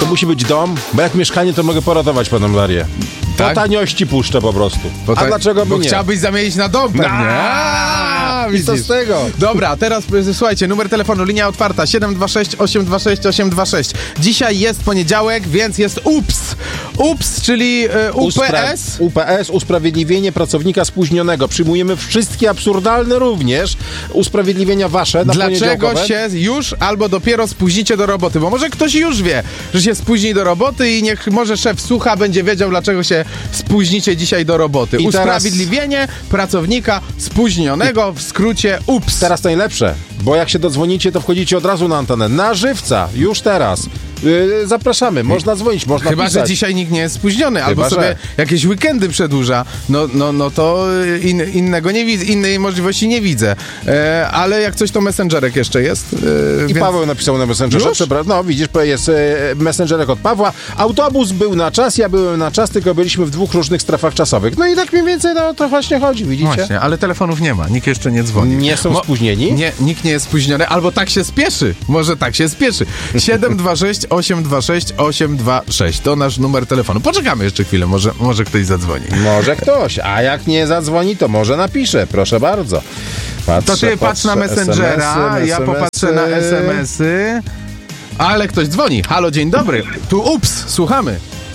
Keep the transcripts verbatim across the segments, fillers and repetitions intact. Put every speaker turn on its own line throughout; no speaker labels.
musi być dom, bo jak mieszkanie, to mogę poratować paną Darię. Po
Tak?
taniości puszczę po prostu.
Bo
A
tak-
dlaczego by
bo
nie?
chciałbyś zamienić na dom pewnie.
A,
A,
i co z tego?
Dobra, teraz y, słuchajcie, numer telefonu, linia otwarta siedem dwa sześć, osiem dwa sześć, osiem dwa sześć. Dzisiaj jest poniedziałek, więc jest U P S. U P S, czyli y, U P S.
U P S, usprawiedliwienie pracownika spóźnionego. Przyjmujemy wszystkie absurdalne również usprawiedliwienia wasze na
Dlaczego
poniedziałkowe.
się już albo dopiero spóźnicie do roboty? Bo może ktoś już wie, że się spóźni do roboty i niech może szef słucha, będzie wiedział, dlaczego się spóźnicie dzisiaj do roboty.
I teraz-
Usprawiedliwienie pracownika spóźnionego, w skrócie U P S.
Teraz najlepsze, bo jak się dodzwonicie, to wchodzicie od razu na antenę. Na żywca, już teraz. Yy, zapraszamy, można dzwonić, można
Chyba,
pisać.
że dzisiaj nikt nie jest spóźniony, albo
Chyba,
sobie
że.
jakieś weekendy przedłuża, no, no, no to in, innego nie widzę, innej możliwości nie widzę. E, ale jak coś, to Messengerek jeszcze jest. E,
I
więc...
Paweł napisał na Messengerze.
Już?
Przebra- no widzisz, jest e, Messengerek od Pawła. Autobus był na czas, ja byłem na czas, tylko byliśmy w dwóch różnych strefach czasowych. No i tak mniej więcej no, to właśnie chodzi, widzicie?
Właśnie, ale telefonów nie ma, nikt jeszcze nie dzwoni.
Nie są
Mo-
spóźnieni?
Nie, nikt nie jest spóźniony, albo tak się spieszy. Może tak się spieszy. siedem dwa sześć, osiem dwa sześć, osiem dwa sześć to nasz numer telefonu. Poczekamy jeszcze chwilę, może, może ktoś zadzwoni.
Może ktoś, a jak nie zadzwoni, to może napisze, proszę bardzo. Patrzę,
To ty patrz na
patrzę,
Messengera,
S M S-y,
ja popatrzę na es em esy. Ale ktoś dzwoni. Halo, dzień dobry. Tu ups, słuchamy.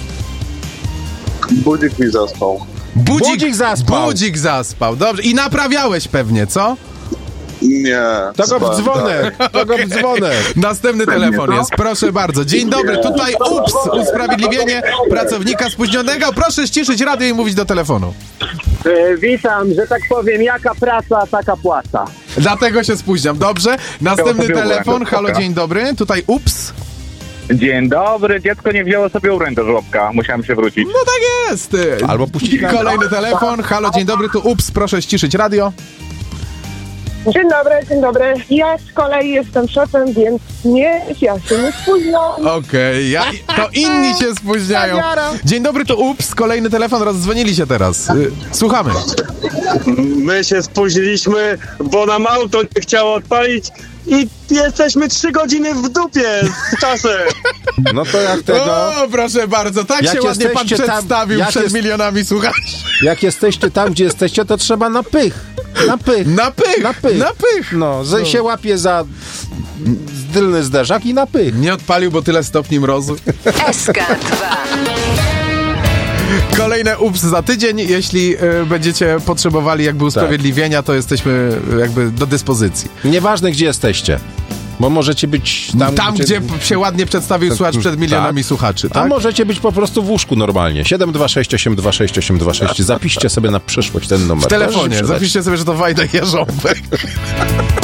Budzik mi zaspał.
Budzik,
Budzik zaspał.
Budzik zaspał, dobrze. I naprawiałeś pewnie, co?
Nie.
To go w
spałem
dzwonek, to go w dzwonek.
Następny telefon jest, proszę bardzo. Dzień dobry, tutaj ups, usprawiedliwienie pracownika spóźnionego. Proszę ściszyć radio i mówić do telefonu.
E, witam, że tak powiem, jaka praca, taka płaca.
Dlatego się spóźniam, dobrze? Następny
sobie
telefon,
ubrać,
halo,
dobra.
dzień dobry, tutaj ups.
Dzień dobry, dziecko nie wzięło sobie ubrań do żłobka, musiałem się wrócić.
No tak jest.
Albo puścić radio.
Kolejny telefon, halo, dzień dobry, tu ups, proszę ściszyć radio.
Dzień dobry, dzień dobry. Ja z kolei jestem szefem, więc nie, ja się nie spóźniam.
Okej, ja, to inni się spóźniają. Dzień dobry, to ups, kolejny telefon, rozdzwonili się teraz. Y, Słuchamy.
My się spóźniliśmy, bo nam auto nie chciało odpalić i jesteśmy trzy godziny w dupie z czasem.
No to jak tego...
O, proszę bardzo, tak
Jak
się ładnie pan
jesteście tam-
przedstawił
jak
przed
jest-
milionami słuchaczy.
Jak jesteście tam, gdzie jesteście, to trzeba na pych. Na pych.
Na pych,
Na pych.
na pych.
No, że się łapie za tylny zderzak i na pych.
Nie odpalił, bo tyle stopni mrozu.
S K dwa.
Kolejne ups za tydzień. Jeśli y, będziecie potrzebowali jakby usprawiedliwienia, to jesteśmy y, jakby do dyspozycji.
Nieważne, gdzie jesteście. Bo możecie być tam,
Tam, gdzie się ładnie przedstawił słuchacz przed milionami
tak.
słuchaczy,
A
tak?
możecie być po prostu w łóżku normalnie. siedem dwa sześć, osiem dwa sześć, osiem dwa sześć. Zapiszcie sobie na przyszłość ten numer.
W
To się
telefonie.
przyda.
Zapiszcie sobie, że to Wajda Jarząbek.